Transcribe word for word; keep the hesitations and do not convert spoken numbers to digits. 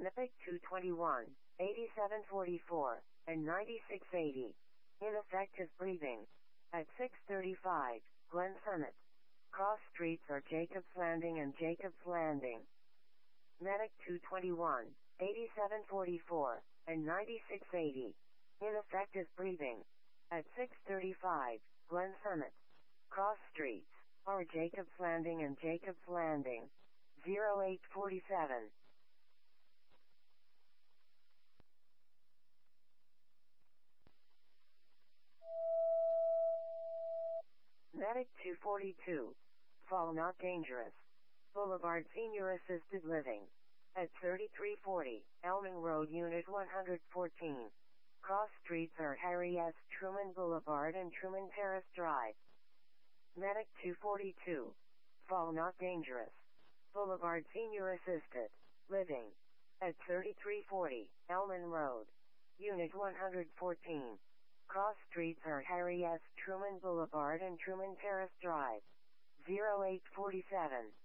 Epic two twenty-one, eighty-seven forty-four, and ninety-six eighty. Ineffective breathing. At six thirty-five, Glen Summit. Cross streets are Jacobs Landing and Jacobs Landing. Medic two twenty-one, eighty-seven forty-four, and ninety-six eighty. Ineffective breathing. At six thirty-five, Glen Summit. Cross streets are Jacobs Landing and Jacobs Landing. zero eight forty-seven. Medic two forty-two. Fall not dangerous. Boulevard Senior Assisted Living. At thirty-three forty, Elming Road Unit one fourteen. Cross streets are Harry S. Truman Boulevard and Truman Terrace Drive. Medic two forty-two. Fall not dangerous. Boulevard Senior Assisted Living. At thirty-three forty, Elman Road. Unit one fourteen. Cross streets are Harry S. Truman Boulevard and Truman Terrace Drive. zero eight forty-seven.